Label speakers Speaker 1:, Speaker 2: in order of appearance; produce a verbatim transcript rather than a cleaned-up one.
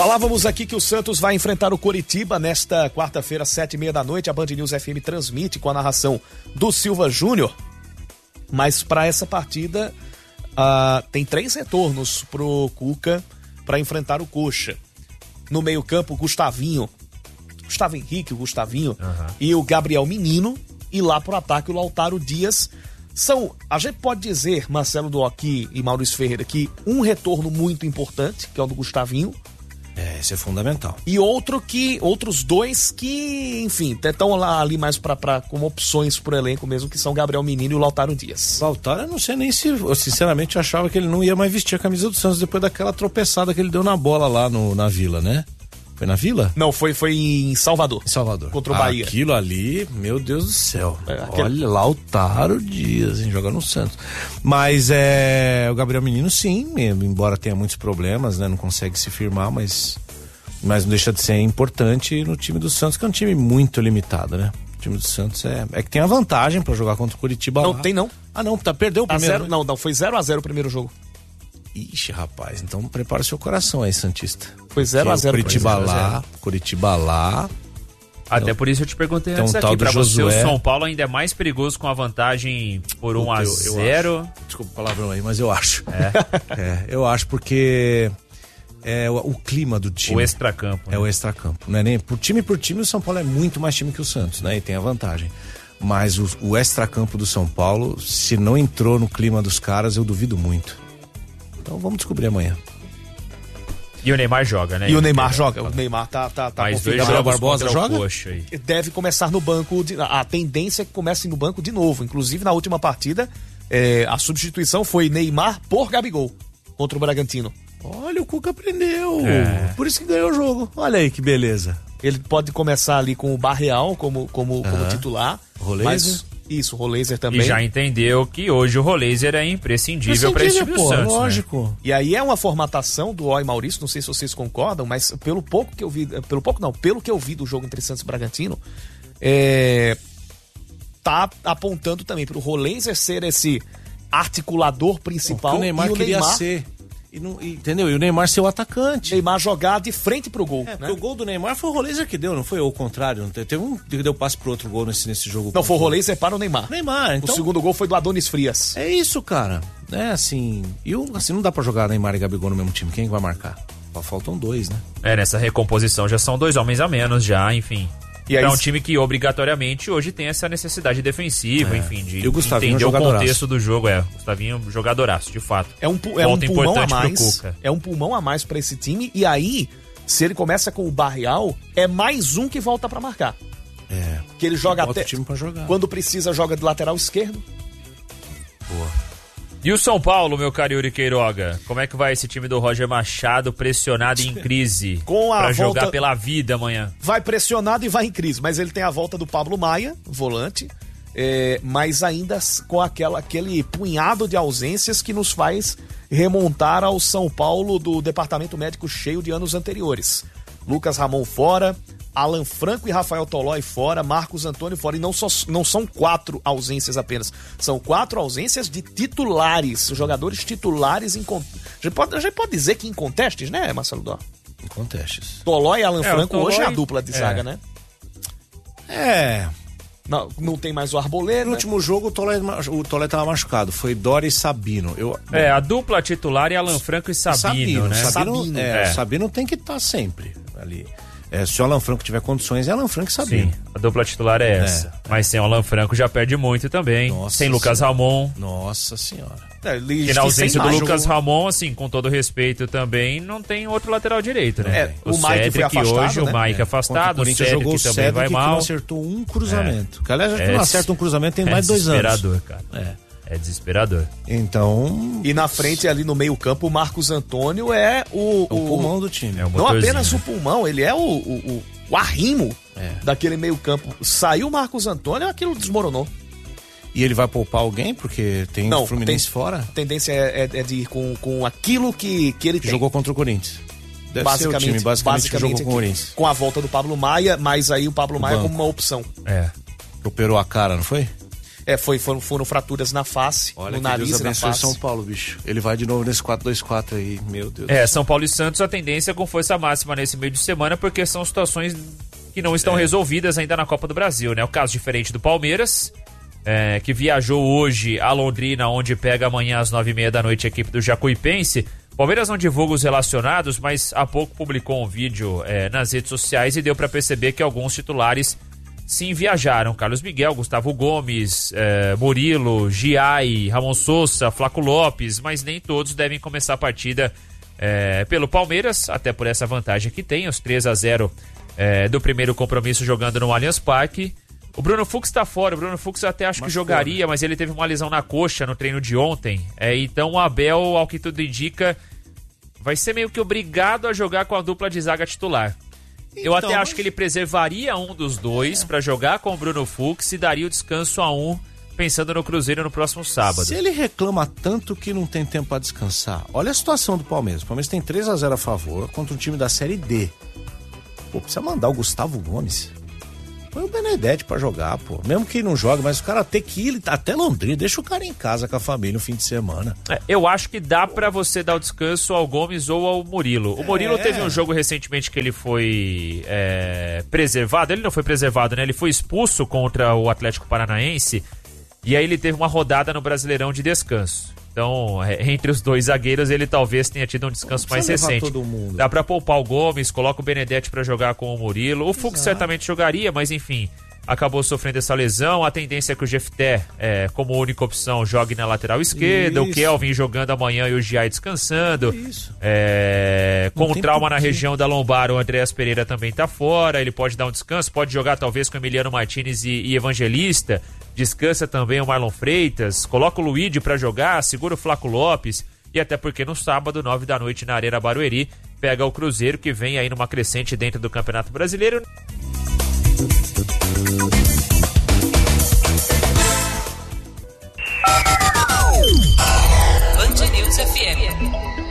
Speaker 1: Falávamos aqui que o Santos vai enfrentar o Coritiba nesta quarta-feira, sete e meia da noite. A Band News F M transmite com a narração do Silva Júnior. Mas para essa partida uh, tem três retornos pro Cuca para enfrentar o Coxa. No meio-campo, o Gustavinho, Gustavo Henrique, o Gustavinho uhum. e o Gabriel Menino. E lá pro ataque, o Lautaro Dias. São, a gente pode dizer, Marcelo Duoc e Maurício Ferreira, que um retorno muito importante, que é o do Gustavinho.
Speaker 2: É, esse é fundamental.
Speaker 1: E outro que, outros dois que, enfim, estão lá ali mais pra, pra, como opções pro elenco mesmo, que são o Gabriel Menino e o Lautaro Dias.
Speaker 2: Lautaro, eu não sei nem se, eu sinceramente achava que ele não ia mais vestir a camisa do Santos depois daquela tropeçada que ele deu na bola lá no, na Vila, né? Foi na Vila?
Speaker 1: Não, foi, foi em Salvador.
Speaker 2: Em Salvador.
Speaker 1: Contra o Bahia.
Speaker 2: Aquilo ali, meu Deus do céu.
Speaker 1: É, aquele...
Speaker 2: Olha, Lautaro Dias, hein, jogando no Santos. Mas é, o Gabriel Menino, sim, embora tenha muitos problemas, né? Não consegue se firmar, mas, mas não deixa de ser importante no time do Santos, que é um time muito limitado, né? O time do Santos é, é que tem a vantagem pra jogar contra o Coritiba.
Speaker 1: Não
Speaker 2: lá.
Speaker 1: tem, não.
Speaker 2: Ah, não, tá, perdeu o
Speaker 1: a
Speaker 2: primeiro.
Speaker 1: Zero, não, não, foi zero a zero o primeiro jogo.
Speaker 2: Ixi, rapaz, então prepara o seu coração aí, Santista.
Speaker 1: Foi zero a zero.
Speaker 2: Curitiba lá, Curitiba lá.
Speaker 3: Até então, por isso eu te perguntei antes
Speaker 2: então,
Speaker 3: aqui, pra
Speaker 2: Josué...
Speaker 3: você o São Paulo ainda é mais perigoso com a vantagem por um a zero.
Speaker 2: Desculpa o palavrão aí, mas eu acho. É, é eu acho porque é o, o clima do time.
Speaker 3: O extracampo.
Speaker 2: Né? É o extracampo. Não é nem por time por time, o São Paulo é muito mais time que o Santos, né? E tem a vantagem. Mas o, o extracampo do São Paulo, se não entrou no clima dos caras, eu duvido muito. Então vamos descobrir amanhã.
Speaker 3: E o Neymar joga, né?
Speaker 1: E o Neymar joga. O Neymar tá, tá, tá
Speaker 3: Mas
Speaker 1: confirmado.
Speaker 2: Gabriel Barbosa joga?
Speaker 1: Deve começar no banco. De, a tendência é que comece no banco de novo. Inclusive, na última partida, é, a substituição foi Neymar por Gabigol contra o Bragantino.
Speaker 2: Olha, o Cuca aprendeu.
Speaker 3: É.
Speaker 2: Por isso que ganhou o jogo. Olha aí que beleza.
Speaker 1: Ele pode começar ali com o Barreal como, como,
Speaker 2: uhum.
Speaker 1: como titular.
Speaker 2: Roleiser.
Speaker 1: Isso, o Roleiser também.
Speaker 3: E já entendeu que hoje o Roleiser é imprescindível para esse time do Santos,
Speaker 2: lógico.
Speaker 3: Né?
Speaker 1: E aí é uma formatação do Oi Maurício, não sei se vocês concordam, mas pelo pouco que eu vi, pelo pouco não, pelo que eu vi do jogo entre Santos e Bragantino, é, tá apontando também pro Roleiser ser esse articulador principal.
Speaker 2: O Neymar
Speaker 1: e o
Speaker 2: queria
Speaker 1: Neymar
Speaker 2: ser. E não, e, entendeu? E o Neymar ser o atacante.
Speaker 1: Neymar jogar de frente pro gol.
Speaker 2: É,
Speaker 1: né?
Speaker 2: o gol do Neymar foi o Roleiser que deu, não foi o contrário. Não teve, teve um que deu passe pro outro gol nesse, nesse jogo.
Speaker 1: Não, foi o Roleiser para o Neymar.
Speaker 2: Neymar, então.
Speaker 1: O segundo gol foi do Adonis Frias.
Speaker 2: É isso, cara. É assim. E o, assim, não dá pra jogar Neymar e Gabigol no mesmo time. Quem vai marcar? Só faltam dois, né?
Speaker 3: É, nessa recomposição já são dois homens a menos, já, enfim. E aí, é um time que obrigatoriamente hoje tem essa necessidade defensiva, é. enfim, de entender o contexto do jogo. É, o Gustavinho jogadoraço, de fato.
Speaker 1: É um, é um pulmão a mais. É um pulmão a mais pra esse time. E aí, se ele começa com o Barreal, é mais um que volta pra marcar.
Speaker 2: É.
Speaker 1: Que ele joga
Speaker 2: Bota
Speaker 1: até.
Speaker 2: O time pra jogar.
Speaker 1: Quando precisa, joga de lateral esquerdo.
Speaker 2: Boa.
Speaker 3: E o São Paulo, meu caro Yuri Queiroga? Como é que vai esse time do Roger Machado pressionado e em crise?
Speaker 1: Com a
Speaker 3: pra
Speaker 1: volta...
Speaker 3: jogar pela vida amanhã.
Speaker 1: Vai pressionado e vai em crise, mas ele tem a volta do Pablo Maia, volante, é, mas ainda com aquela, aquele punhado de ausências que nos faz remontar ao São Paulo do departamento médico cheio de anos anteriores. Lucas Ramon fora, Alan Franco e Rafael Tolói fora, Marcos Antônio fora, e não, só, não são quatro ausências apenas, são quatro ausências de titulares, jogadores titulares em, a gente pode, a gente pode dizer que incontestes, né, Marcelo Dó?
Speaker 2: Incontestes.
Speaker 1: Tolói e Alan
Speaker 3: é,
Speaker 1: Franco
Speaker 3: Tolói,
Speaker 1: hoje é a dupla de zaga,
Speaker 3: é.
Speaker 1: né?
Speaker 2: É...
Speaker 1: Não, não tem mais o Arboleda.
Speaker 2: No último jogo o Tolé, o Tolé tava machucado. Foi Dória e Sabino. Eu,
Speaker 3: é, a dupla titular é Alan Franco e Sabino,
Speaker 2: Sabino
Speaker 3: né?
Speaker 2: Sabino,
Speaker 1: Sabino,
Speaker 2: é,
Speaker 3: é.
Speaker 2: Sabino tem que estar tá sempre ali. É, se o Alan Franco tiver condições, é Alan Franco e Sabino.
Speaker 3: Sim, a dupla titular é essa. É. Mas sem o Alan Franco já perde muito também.
Speaker 2: Nossa
Speaker 3: sem Lucas
Speaker 2: senhora.
Speaker 3: Ramon.
Speaker 2: Nossa senhora.
Speaker 1: É,
Speaker 3: que na ausência do Lucas
Speaker 1: jogou...
Speaker 3: Ramon, assim, com todo respeito também, não tem outro lateral direito, né?
Speaker 1: É,
Speaker 3: o
Speaker 1: o Mike
Speaker 3: Cedric
Speaker 1: foi afastado,
Speaker 3: hoje,
Speaker 1: né?
Speaker 3: o Mike
Speaker 2: É.
Speaker 3: afastado, o,
Speaker 2: o
Speaker 3: Cedric
Speaker 2: jogou
Speaker 3: também
Speaker 2: Cedric
Speaker 3: vai
Speaker 2: que
Speaker 3: mal.
Speaker 2: não acertou um cruzamento. É. Que, aliás, acho que
Speaker 3: É
Speaker 2: não acerta um cruzamento tem
Speaker 3: é
Speaker 2: mais de dois anos.
Speaker 3: Desesperador, cara.
Speaker 2: É.
Speaker 3: É desesperador.
Speaker 2: Então...
Speaker 1: E na frente, ali no meio campo, o Marcos Antônio é o...
Speaker 2: É o pulmão do time.
Speaker 3: É o
Speaker 1: não apenas
Speaker 3: né?
Speaker 1: o pulmão, ele é o, o, o, o arrimo
Speaker 2: é.
Speaker 1: daquele meio campo. Saiu o Marcos Antônio, aquilo desmoronou.
Speaker 2: E ele vai poupar alguém, porque tem
Speaker 1: não,
Speaker 2: o Fluminense
Speaker 1: tem,
Speaker 2: fora?
Speaker 1: A tendência é, é, é de ir com, com aquilo que, que ele
Speaker 2: que
Speaker 1: tem.
Speaker 2: Jogou contra o Corinthians. Deve
Speaker 1: basicamente,
Speaker 2: ser o time, basicamente,
Speaker 1: basicamente
Speaker 2: jogou com o Corinthians.
Speaker 1: Com a volta do Pablo Maia, mas aí o Pablo
Speaker 2: o
Speaker 1: Maia
Speaker 2: banco.
Speaker 1: como uma opção.
Speaker 3: É.
Speaker 2: Operou a cara, não foi?
Speaker 1: É, foi, foram, foram fraturas na face,
Speaker 2: Olha,
Speaker 1: no nariz
Speaker 2: Deus
Speaker 1: e na face.
Speaker 2: São Paulo, bicho. Ele vai de novo nesse quatro dois quatro aí, meu Deus.
Speaker 3: É, São Paulo e Santos, a tendência é com força máxima nesse meio de semana, porque são situações que não estão é. resolvidas ainda na Copa do Brasil, né? O caso diferente do Palmeiras, é, que viajou hoje a Londrina, onde pega amanhã às nove e meia da noite a equipe do Jacuipense. Palmeiras não divulga os relacionados, mas há pouco publicou um vídeo é, nas redes sociais e deu para perceber que alguns titulares sim viajaram. Carlos Miguel, Gustavo Gomes, é, Murilo, Giai, Ramon Sousa, Flaco Lopes, mas nem todos devem começar a partida é, pelo Palmeiras, até por essa vantagem que tem, os três a zero é, do primeiro compromisso jogando no Allianz Parque. O Bruno Fux tá fora, o Bruno Fux eu até acho mas que jogaria, fora. Mas ele teve uma lesão na coxa no treino de ontem. É, então o Abel, ao que tudo indica, vai ser meio que obrigado a jogar com a dupla de zaga titular. Então, eu até mas... acho que ele preservaria um dos dois é. para jogar com o Bruno Fux e daria o descanso a um, pensando no Cruzeiro no próximo sábado.
Speaker 2: Se ele reclama tanto que não tem tempo para descansar, olha a situação do Palmeiras. O Palmeiras tem três a zero a favor contra um time da Série D. Pô, precisa mandar o Gustavo Gomes. Põe o Benedetti pra jogar, pô. Mesmo que não jogue, mas o cara tem que ir até Londrina. Deixa o cara em casa com a família no fim de semana.
Speaker 3: É, eu acho que dá pra você dar o descanso ao Gomes ou ao Murilo. O Murilo é. teve um jogo recentemente que ele foi é, preservado. Ele não foi preservado, né? Ele foi expulso contra o Atlético Paranaense. E aí ele teve uma rodada no Brasileirão de descanso. Então, entre os dois zagueiros, ele talvez tenha tido um descanso mais recente.
Speaker 2: Todo mundo.
Speaker 3: Dá pra poupar o Gomes, coloca o Benedetti pra jogar com o Murilo. O Fux certamente jogaria, mas enfim, acabou sofrendo essa lesão. A tendência é que o Jefté, é, como única opção, jogue na lateral esquerda. Isso. O Kelvin jogando amanhã e o Giai descansando. Isso. É, com o trauma na região da lombar, o Andréas Pereira também tá fora. Ele pode dar um descanso, pode jogar talvez com Emiliano Martinez e, e Evangelista. Descansa também o Marlon Freitas, coloca o Luigi pra jogar, segura o Flaco Lopes e até porque no sábado, nove da noite na Arena Barueri, pega o Cruzeiro que vem aí numa crescente dentro do Campeonato Brasileiro.
Speaker 4: Band News F M.